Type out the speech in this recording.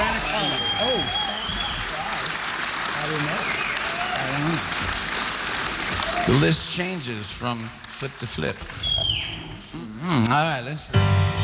Spanish Harlem. Oh. I don't know. The list changes from flip to flip. All right, let's see.